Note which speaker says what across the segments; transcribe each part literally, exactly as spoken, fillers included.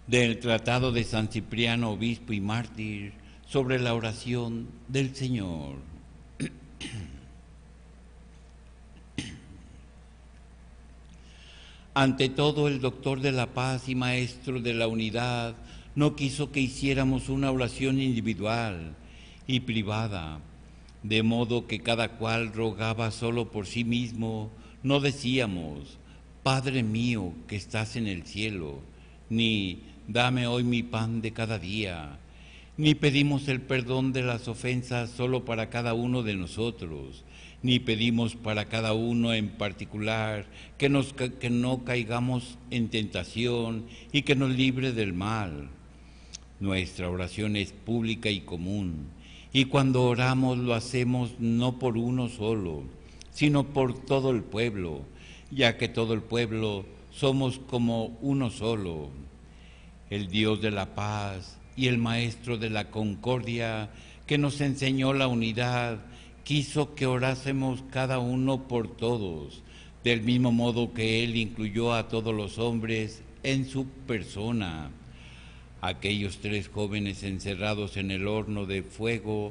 Speaker 1: del Tratado de San Cipriano, obispo y mártir, sobre la oración del Señor. Ante todo, el doctor de la paz y maestro de la unidad no quiso que hiciéramos una oración individual y privada, de modo que cada cual rogaba solo por sí mismo. No decíamos, Padre mío que estás en el cielo, ni dame hoy mi pan de cada día, ni pedimos el perdón de las ofensas solo para cada uno de nosotros, ni pedimos para cada uno en particular que, nos, que no caigamos en tentación y que nos libre del mal. Nuestra oración es pública y común, y cuando oramos lo hacemos no por uno solo, sino por todo el pueblo, ya que todo el pueblo somos como uno solo. El Dios de la paz y el Maestro de la concordia, que nos enseñó la unidad, quiso que orásemos cada uno por todos, del mismo modo que Él incluyó a todos los hombres en su persona. Aquellos tres jóvenes encerrados en el horno de fuego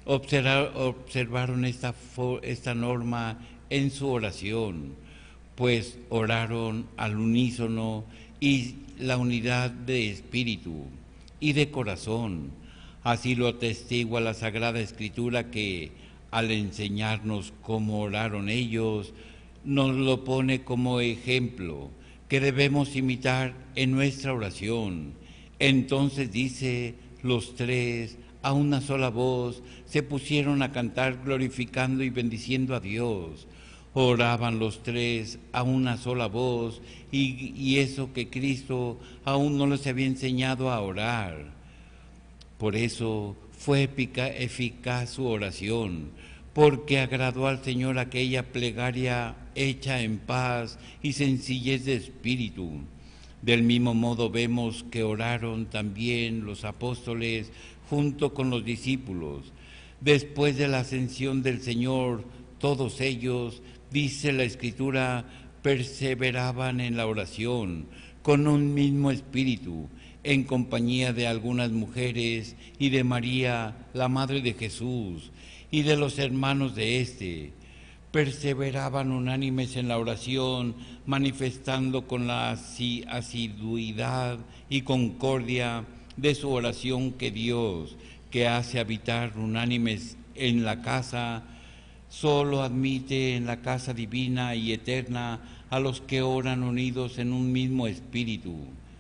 Speaker 1: observaron esta, esta norma en su oración, pues oraron al unísono y la unidad de espíritu y de corazón. Así lo atestigua la Sagrada Escritura, que al enseñarnos cómo oraron ellos, nos lo pone como ejemplo que debemos imitar en nuestra oración. Entonces dice, los tres a una sola voz se pusieron a cantar glorificando y bendiciendo a Dios. Oraban los tres a una sola voz, y, y eso que Cristo aún no les había enseñado a orar. Por eso fue epica, eficaz su oración, porque agradó al Señor aquella plegaria hecha en paz y sencillez de espíritu. Del mismo modo vemos que oraron también los apóstoles junto con los discípulos. Después de la ascensión del Señor, todos ellos, dice la Escritura, perseveraban en la oración con un mismo espíritu, en compañía de algunas mujeres y de María, la Madre de Jesús, y de los hermanos de éste. Perseveraban unánimes en la oración, manifestando con la asiduidad y concordia de su oración que Dios, que hace habitar unánimes en la casa, solo admite en la casa divina y eterna a los que oran unidos en un mismo espíritu.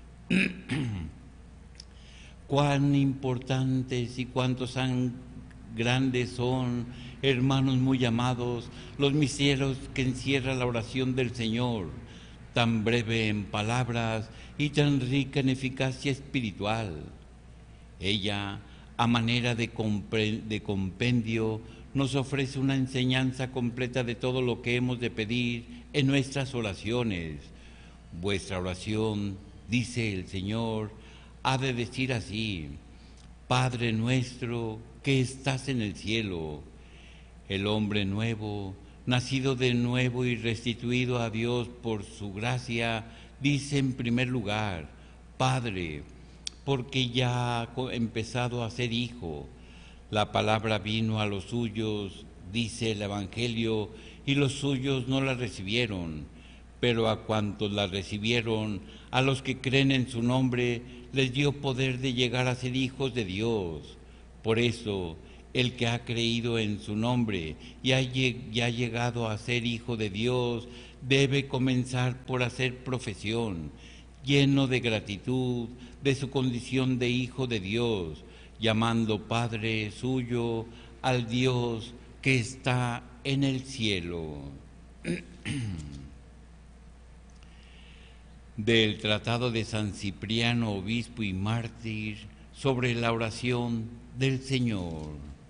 Speaker 1: Cuán importantes y cuántos tan grandes son, hermanos muy amados, los misterios que encierra la oración del Señor, tan breve en palabras y tan rica en eficacia espiritual. Ella, a manera de, de compendio, nos ofrece una enseñanza completa de todo lo que hemos de pedir en nuestras oraciones. Vuestra oración, dice el Señor, ha de decir así: Padre nuestro que estás en el cielo. El hombre nuevo, nacido de nuevo y restituido a Dios por su gracia, dice en primer lugar, Padre, porque ya ha empezado a ser hijo. La palabra vino a los suyos, dice el Evangelio, y los suyos no la recibieron. Pero a cuantos la recibieron, a los que creen en su nombre, les dio poder de llegar a ser hijos de Dios. Por eso, el que ha creído en su nombre y ha, y ha llegado a ser hijo de Dios, debe comenzar por hacer profesión, lleno de gratitud de su condición de hijo de Dios, llamando Padre suyo al Dios que está en el cielo. Del Tratado de San Cipriano, obispo y mártir, sobre la oración del Señor.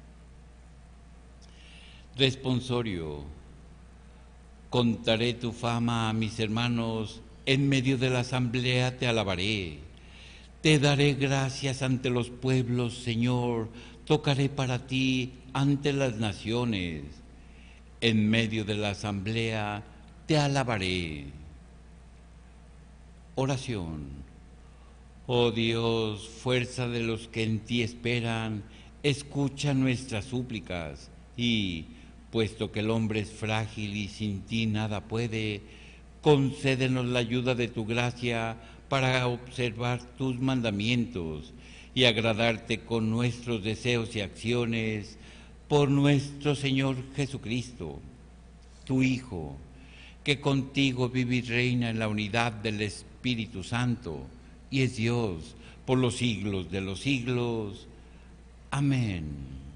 Speaker 1: Responsorio. Contaré tu fama a mis hermanos, en medio de la asamblea te alabaré. Te daré gracias ante los pueblos, Señor, tocaré para ti ante las naciones. En medio de la asamblea te alabaré. Oración. Oh Dios, fuerza de los que en ti esperan, escucha nuestras súplicas y, puesto que el hombre es frágil y sin ti nada puede, concédenos la ayuda de tu gracia para observar tus mandamientos y agradarte con nuestros deseos y acciones por nuestro Señor Jesucristo, tu Hijo, que contigo vive y reina en la unidad del Espíritu Santo y es Dios por los siglos de los siglos. Amén.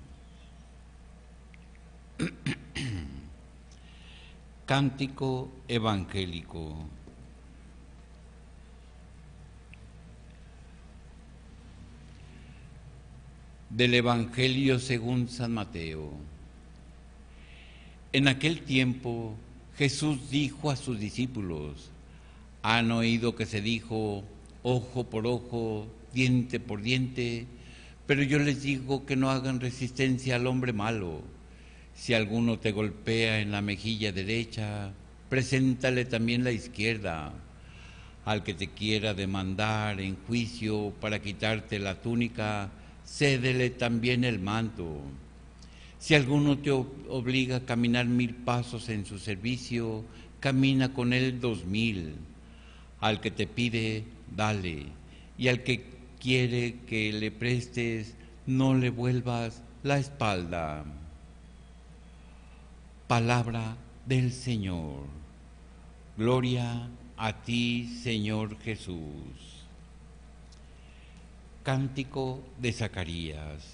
Speaker 1: Cántico evangélico. Del Evangelio según San Mateo. En aquel tiempo Jesús dijo a sus discípulos: han oído que se dijo ojo por ojo, diente por diente, pero yo les digo que no hagan resistencia al hombre malo. Si alguno te golpea en la mejilla derecha, preséntale también la izquierda. Al que te quiera demandar en juicio para quitarte la túnica, cédele también el manto. Si alguno te obliga a caminar mil pasos en su servicio, camina con él dos mil. Al que te pide, dale, y al que quiere que le prestes, no le vuelvas la espalda. Palabra del Señor. Gloria a ti, Señor Jesús. Cántico de Zacarías.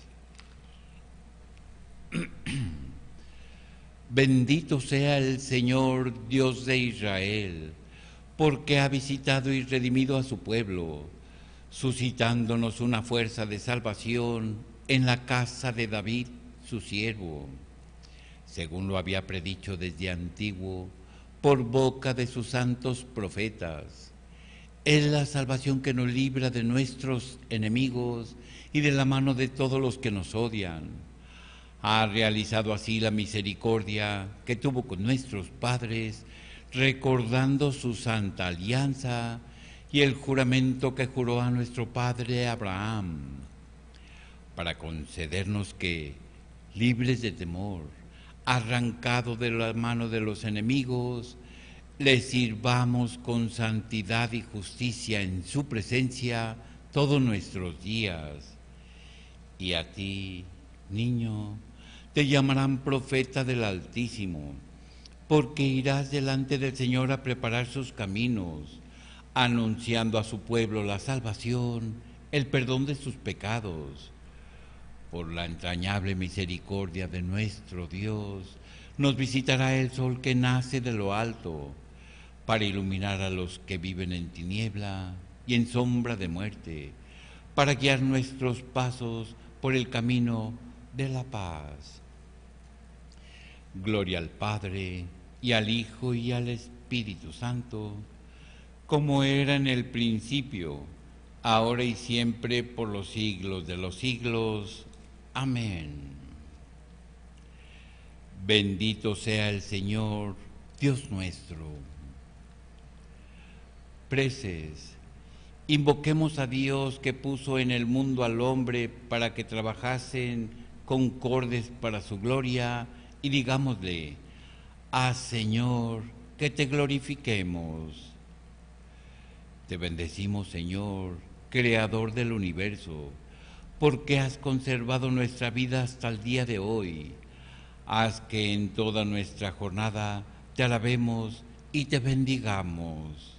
Speaker 1: Bendito sea el Señor, Dios de Israel, porque ha visitado y redimido a su pueblo, suscitándonos una fuerza de salvación en la casa de David, su siervo, según lo había predicho desde antiguo, por boca de sus santos profetas. Es la salvación que nos libra de nuestros enemigos y de la mano de todos los que nos odian. Ha realizado así la misericordia que tuvo con nuestros padres, recordando su santa alianza y el juramento que juró a nuestro padre Abraham, para concedernos que, libres de temor, arrancado de la mano de los enemigos, le sirvamos con santidad y justicia en su presencia todos nuestros días. Y a ti, niño, te llamarán profeta del Altísimo, porque irás delante del Señor a preparar sus caminos, anunciando a su pueblo la salvación, el perdón de sus pecados. Por la entrañable misericordia de nuestro Dios, nos visitará el sol que nace de lo alto, para iluminar a los que viven en tiniebla y en sombra de muerte, para guiar nuestros pasos por el camino de la paz. Gloria al Padre, y al Hijo, y al Espíritu Santo, como era en el principio, ahora y siempre, por los siglos de los siglos. Amén. Bendito sea el Señor, Dios nuestro. Preces. Invoquemos a Dios que puso en el mundo al hombre para que trabajasen concordes para su gloria, y digámosle: haz, Señor, que te glorifiquemos. Te bendecimos, Señor, Creador del universo, porque has conservado nuestra vida hasta el día de hoy. Haz que en toda nuestra jornada te alabemos y te bendigamos.